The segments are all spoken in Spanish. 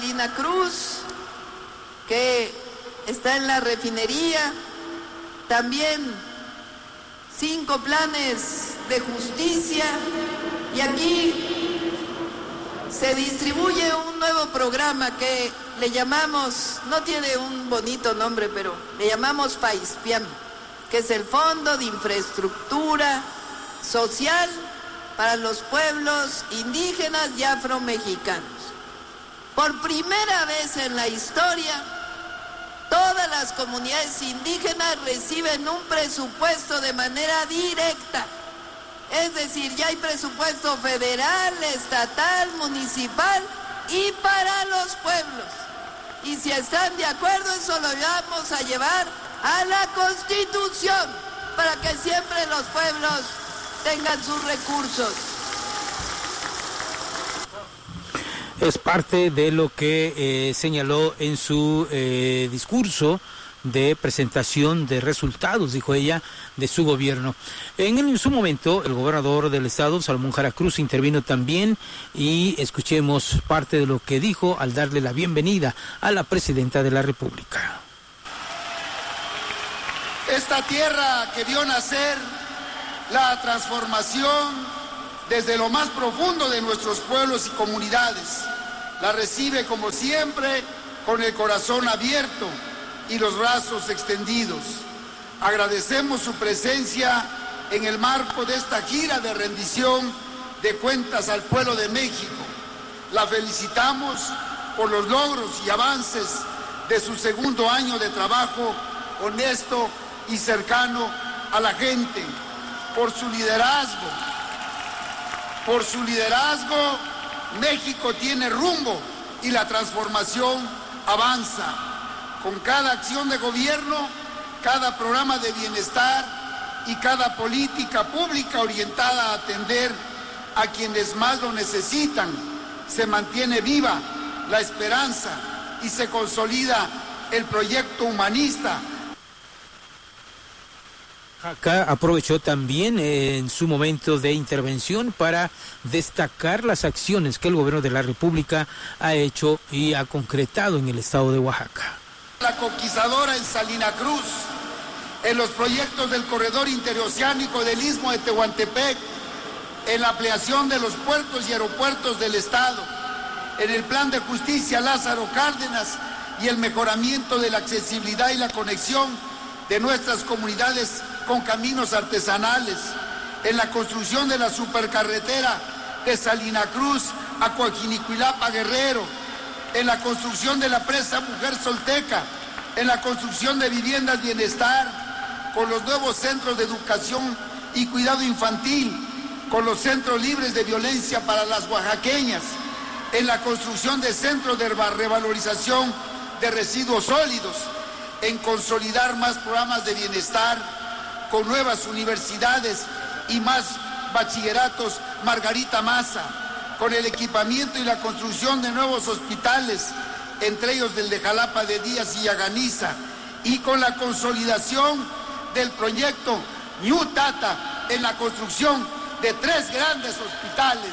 Salina Cruz, que está en la refinería, también 5 planes de justicia, y aquí se distribuye un nuevo programa que le llamamos, no tiene un bonito nombre, pero le llamamos FAISPIAM, que es el Fondo de Infraestructura Social para los pueblos indígenas y afromexicanos. Por primera vez en la historia, todas las comunidades indígenas reciben un presupuesto de manera directa. Es decir, ya hay presupuesto federal, estatal, municipal y para los pueblos. Y si están de acuerdo, eso lo vamos a llevar a la Constitución para que siempre los pueblos tengan sus recursos. Es parte de lo que señaló en su discurso de presentación de resultados, dijo ella, de su gobierno. En su momento, el gobernador del estado, Salomón Jara Cruz, intervino también, y escuchemos parte de lo que dijo al darle la bienvenida a la presidenta de la República. Esta tierra que vio nacer la transformación desde lo más profundo de nuestros pueblos y comunidades, la recibe como siempre con el corazón abierto y los brazos extendidos. Agradecemos su presencia en el marco de esta gira de rendición de cuentas al pueblo de México. La felicitamos por los logros y avances de su segundo año de trabajo honesto y cercano a la gente. Por su liderazgo, México tiene rumbo y la transformación avanza. Con cada acción de gobierno, cada programa de bienestar y cada política pública orientada a atender a quienes más lo necesitan, se mantiene viva la esperanza y se consolida el proyecto humanista. Acá aprovechó también en su momento de intervención para destacar las acciones que el gobierno de la República ha hecho y ha concretado en el estado de Oaxaca. La conquistadora en Salina Cruz, en los proyectos del corredor interoceánico del Istmo de Tehuantepec, en la ampliación de los puertos y aeropuertos del estado, en el plan de justicia Lázaro Cárdenas y el mejoramiento de la accesibilidad y la conexión de nuestras comunidades con caminos artesanales, en la construcción de la supercarretera de Salina Cruz a Coajinicuilapa, Guerrero, en la construcción de la presa Mujer Solteca, en la construcción de viviendas bienestar, con los nuevos centros de educación y cuidado infantil, con los centros libres de violencia para las oaxaqueñas, en la construcción de centros de revalorización de residuos sólidos, en consolidar más programas de bienestar, con nuevas universidades y más bachilleratos Margarita Maza, con el equipamiento y la construcción de nuevos hospitales, entre ellos del de Jalapa de Díaz y Yaganiza, y con la consolidación del proyecto New Tata en la construcción de 3 grandes hospitales.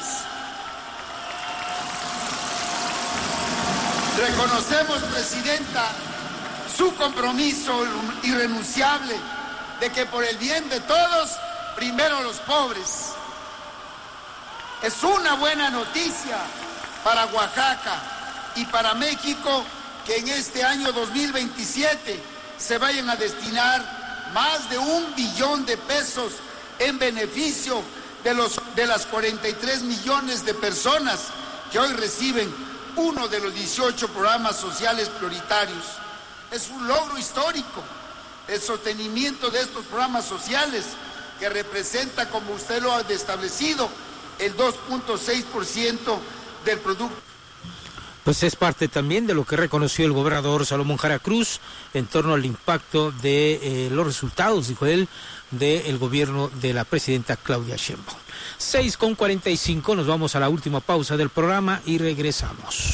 Reconocemos, Presidenta, su compromiso irrenunciable de que por el bien de todos, primero los pobres. Es una buena noticia para Oaxaca y para México que en este año 2027 se vayan a destinar más de 1 billón de pesos en beneficio de las 43 millones de personas que hoy reciben uno de los 18 programas sociales prioritarios. Es un logro histórico el sostenimiento de estos programas sociales, que representa, como usted lo ha establecido, el 2.6% del producto. Pues es parte también de lo que reconoció el gobernador Salomón Jara Cruz en torno al impacto de los resultados, dijo él, del gobierno de la presidenta Claudia Sheinbaum. 6:45, nos vamos a la última pausa del programa y regresamos.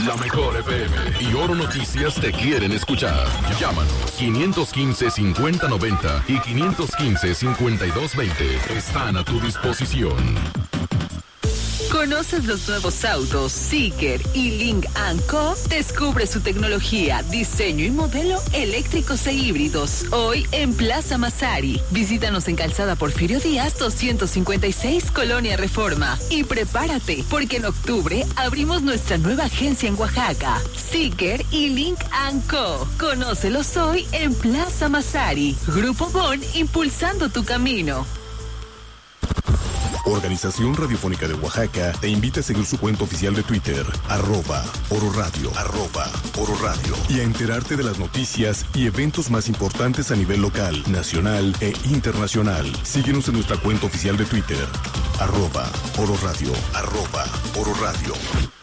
La Mejor FM y Oro Noticias te quieren escuchar. Llámanos 515-5090 y 515-5220. Están a tu disposición. ¿Conoces los nuevos autos Zeekr y Lynk & Co? Descubre su tecnología, diseño y modelo eléctricos e híbridos. Hoy en Plaza Massari. Visítanos en Calzada Porfirio Díaz 256, Colonia Reforma. Y prepárate, porque en octubre abrimos nuestra nueva agencia en Oaxaca. Zeekr y Lynk & Co. Conócelos hoy en Plaza Massari. Grupo Bon, impulsando tu camino. Organización Radiofónica de Oaxaca te invita a seguir su cuenta oficial de Twitter, @Oro Radio, @Oro Radio, y a enterarte de las noticias y eventos más importantes a nivel local, nacional e internacional. Síguenos en nuestra cuenta oficial de Twitter, @Oro Radio, @Oro Radio.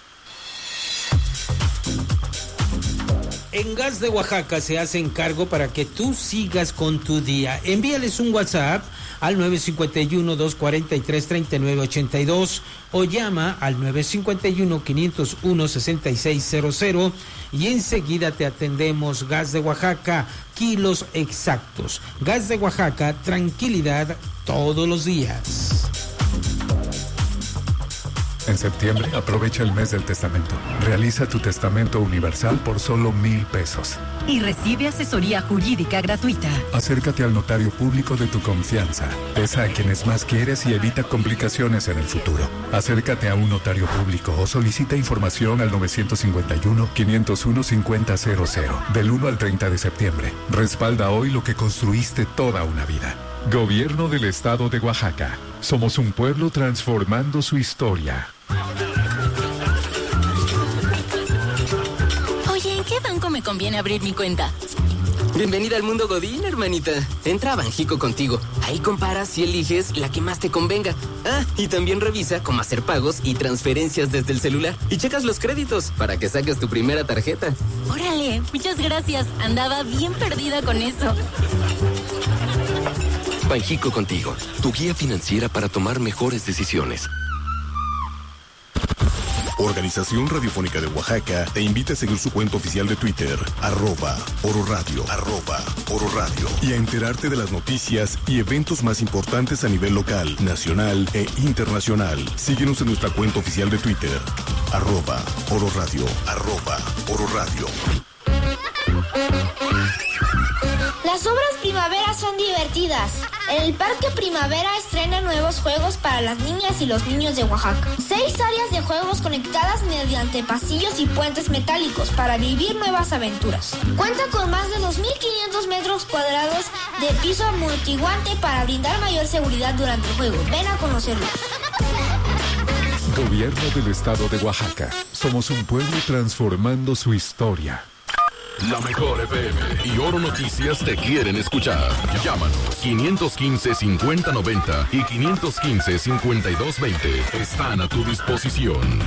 En Gas de Oaxaca se hacen cargo para que tú sigas con tu día. Envíales un WhatsApp al 951-243-3982 o llama al 951-501-6600 y enseguida te atendemos. Gas de Oaxaca, kilos exactos. Gas de Oaxaca, tranquilidad todos los días. En septiembre, aprovecha el mes del testamento. Realiza tu testamento universal por solo 1,000 pesos. Y recibe asesoría jurídica gratuita. Acércate al notario público de tu confianza. Pesa a quienes más quieres y evita complicaciones en el futuro. Acércate a un notario público o solicita información al 951-501-5000. Del 1 al 30 de septiembre. Respalda hoy lo que construiste toda una vida. Gobierno del Estado de Oaxaca. Somos un pueblo transformando su historia. Oye, ¿en qué banco me conviene abrir mi cuenta? Bienvenida al mundo Godín, hermanita. Entra a Banjico Contigo. Ahí comparas y eliges la que más te convenga. Ah, y también revisa cómo hacer pagos y transferencias desde el celular. Y checas los créditos para que saques tu primera tarjeta. Órale, muchas gracias. Andaba bien perdida con eso. Banjico Contigo, tu guía financiera para tomar mejores decisiones. Organización Radiofónica de Oaxaca te invita a seguir su cuenta oficial de Twitter, @Oro Radio, @Oro Radio, y a enterarte de las noticias y eventos más importantes a nivel local, nacional e internacional. Síguenos en nuestra cuenta oficial de Twitter, @Oro Radio, @Oro Radio. Las obras primavera son divertidas. El Parque Primavera estrena nuevos juegos para las niñas y los niños de Oaxaca. 6 áreas de juegos conectadas mediante pasillos y puentes metálicos para vivir nuevas aventuras. Cuenta con más de 2.500 metros cuadrados de piso amortiguante para brindar mayor seguridad durante el juego. Ven a conocerlo. Gobierno del Estado de Oaxaca. Somos un pueblo transformando su historia. La Mejor FM y Oro Noticias te quieren escuchar. Llámanos 515-5090 y 515-5220. Están a tu disposición.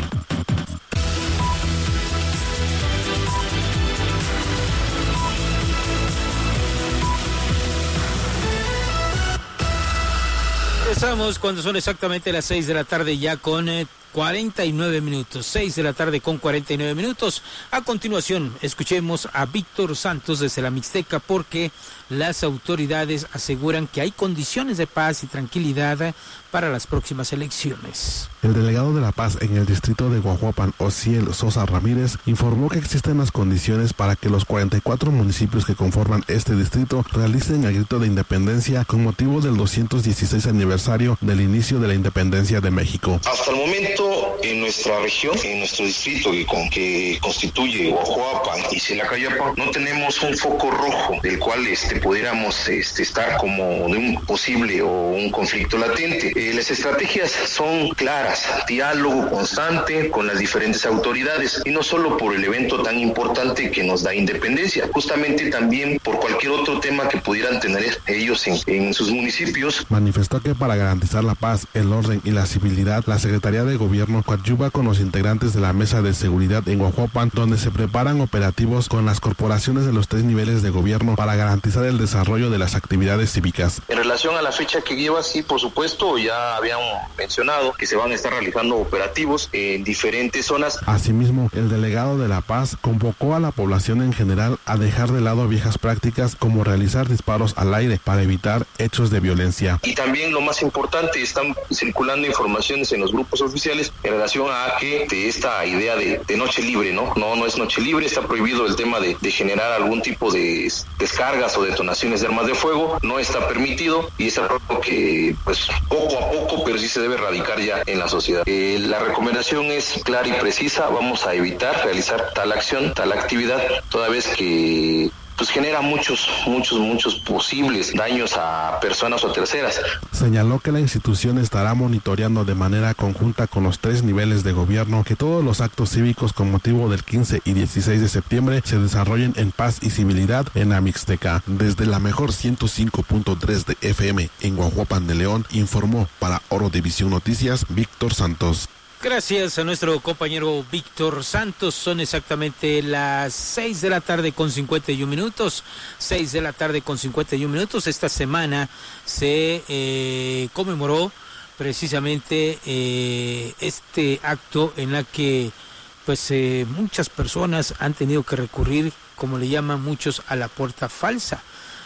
Regresamos cuando son exactamente las 6 de la tarde ya con 49 minutos, 6 de la tarde con 49 minutos. A continuación, escuchemos a Víctor Santos desde la Mixteca porque las autoridades aseguran que hay condiciones de paz y tranquilidad para las próximas elecciones. El delegado de la paz en el distrito de Guajuapan, Osiel Sosa Ramírez, informó que existen las condiciones para que los 44 municipios que conforman este distrito realicen el grito de independencia con motivo del 216 aniversario del inicio de la independencia de México. Hasta el momento, en nuestra región, en nuestro distrito que constituye Guajuapan y Silacayapa, no tenemos un foco rojo del cual pudiéramos estar como de un posible o un conflicto latente. Las estrategias son claras, diálogo constante con las diferentes autoridades y no solo por el evento tan importante que nos da independencia, justamente también por cualquier otro tema que pudieran tener ellos en sus municipios. Manifestó que para garantizar la paz, el orden y la civilidad, la Secretaría de Gobierno gobierno coadyuva con los integrantes de la Mesa de Seguridad en Guajuapan, donde se preparan operativos con las corporaciones de los 3 niveles de gobierno para garantizar el desarrollo de las actividades cívicas. En relación a la fecha que lleva, sí, por supuesto, ya habíamos mencionado que se van a estar realizando operativos en diferentes zonas. Asimismo, el delegado de La Paz convocó a la población en general a dejar de lado viejas prácticas como realizar disparos al aire para evitar hechos de violencia. Y también lo más importante, están circulando informaciones en los grupos oficiales en relación a que esta idea de noche libre, ¿no? No es noche libre, está prohibido el tema de generar algún tipo de descargas o detonaciones de armas de fuego, no está permitido y es algo que pues poco a poco, pero sí se debe erradicar ya en la sociedad. La recomendación es clara y precisa, vamos a evitar realizar tal acción, tal actividad, toda vez que pues genera muchos posibles daños a personas o terceras. Señaló que la institución estará monitoreando de manera conjunta con los 3 niveles de gobierno que todos los actos cívicos con motivo del 15 y 16 de septiembre se desarrollen en paz y civilidad en la Mixteca. Desde la mejor 105.3 de FM en Guajuapan de León, informó para Oro División Noticias, Víctor Santos. Gracias a nuestro compañero Víctor Santos. Son exactamente las 6 de la tarde con 51 minutos. 6 de la tarde con 51 minutos. Esta semana se conmemoró precisamente este acto en la que pues muchas personas han tenido que recurrir, como le llaman muchos, a la puerta falsa.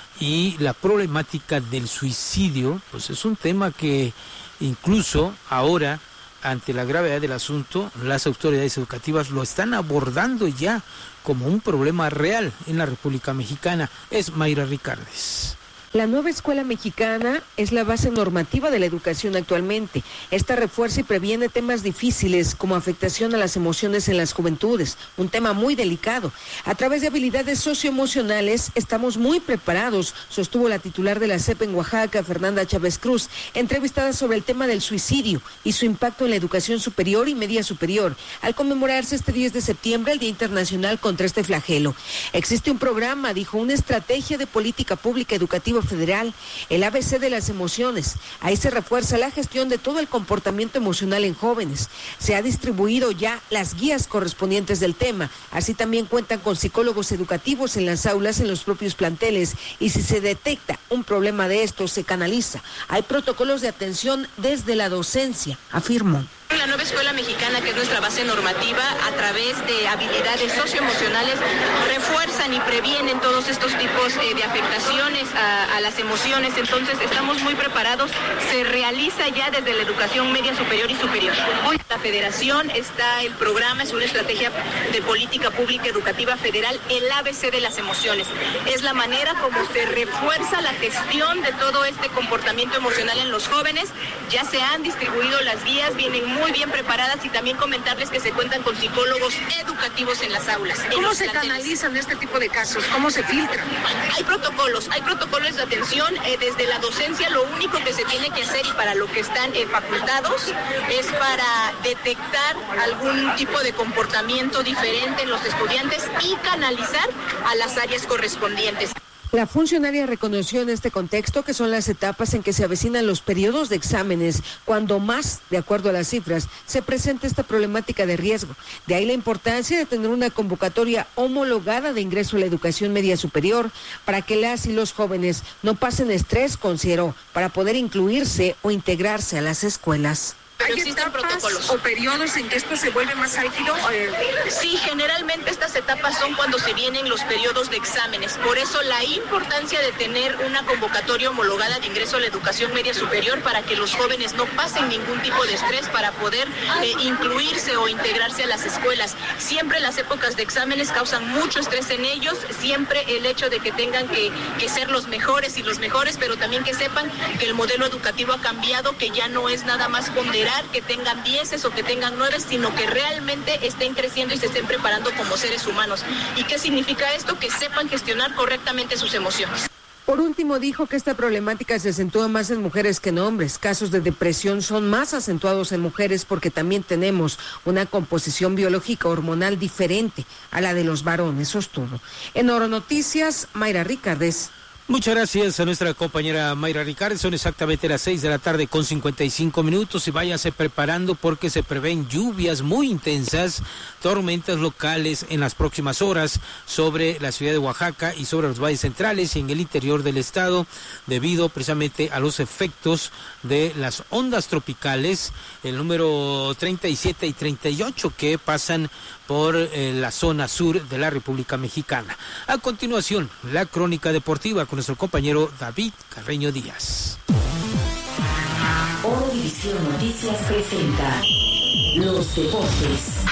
Y la problemática del suicidio pues es un tema que incluso ahora, ante la gravedad del asunto, las autoridades educativas lo están abordando ya como un problema real en la República Mexicana. Es Mayra Ricardes. La nueva escuela mexicana es la base normativa de la educación actualmente. Esta refuerza y previene temas difíciles como afectación a las emociones en las juventudes, un tema muy delicado. A través de habilidades socioemocionales estamos muy preparados, sostuvo la titular de la SEP en Oaxaca, Fernanda Chávez Cruz, entrevistada sobre el tema del suicidio y su impacto en la educación superior y media superior, al conmemorarse este 10 de septiembre el Día Internacional contra este flagelo. Existe un programa, dijo, una estrategia de política pública educativa federal, el ABC de las emociones. Ahí se refuerza la gestión de todo el comportamiento emocional en jóvenes. Se ha distribuido ya las guías correspondientes del tema. Así también cuentan con psicólogos educativos en las aulas, en los propios planteles, y si se detecta un problema de esto, se canaliza. Hay protocolos de atención desde la docencia, afirmó. La nueva escuela mexicana, que es nuestra base normativa, a través de habilidades socioemocionales, refuerzan y previenen todos estos tipos de afectaciones a las emociones. Entonces estamos muy preparados. Se realiza ya desde la educación media superior y superior. Hoy la federación está, el programa es una estrategia de política pública educativa federal, el ABC de las emociones. Es la manera como se refuerza la gestión de todo este comportamiento emocional en los jóvenes. Ya se han distribuido las guías, vienen muy bien preparadas, y también comentarles que se cuentan con psicólogos educativos en las aulas. ¿Cómo se canalizan este tipo de casos? ¿Cómo se filtran? Hay protocolos de atención desde la docencia. Lo único que se tiene que hacer, y para lo que están facultados, es para detectar algún tipo de comportamiento diferente en los estudiantes y canalizar a las áreas correspondientes. La funcionaria reconoció en este contexto que son las etapas en que se avecinan los periodos de exámenes, cuando más, de acuerdo a las cifras, se presenta esta problemática de riesgo. De ahí la importancia de tener una convocatoria homologada de ingreso a la educación media superior para que las y los jóvenes no pasen estrés, consideró, para poder incluirse o integrarse a las escuelas. Pero existen protocolos o periodos en que esto se vuelve más álgido. Sí, generalmente estas etapas son cuando se vienen los periodos de exámenes. Por eso la importancia de tener una convocatoria homologada de ingreso a la educación media superior, para que los jóvenes no pasen ningún tipo de estrés para poder incluirse o integrarse a las escuelas. Siempre las épocas de exámenes causan mucho estrés en ellos, siempre el hecho de que tengan que ser los mejores, pero también que sepan que el modelo educativo ha cambiado, que ya no es nada más ponderar que tengan 10 o que tengan 9, sino que realmente estén creciendo y se estén preparando como seres humanos. ¿Y qué significa esto? Que sepan gestionar correctamente sus emociones. Por último, dijo que esta problemática se acentúa más en mujeres que en hombres. Casos de depresión son más acentuados en mujeres porque también tenemos una composición biológica hormonal diferente a la de los varones, sostuvo. En Oro Noticias, Mayra Ricardes. Muchas gracias a nuestra compañera Mayra Ricardo. Son exactamente las 6:55 p.m. y váyase preparando porque se prevén lluvias muy intensas, tormentas locales en las próximas horas sobre la ciudad de Oaxaca y sobre los valles centrales y en el interior del estado, debido precisamente a los efectos de las ondas tropicales, el número 37 y 38 que pasan por la zona sur de la República Mexicana. A continuación, la crónica deportiva con nuestro compañero David Carreño Díaz. Orovisión Noticias presenta los deportes.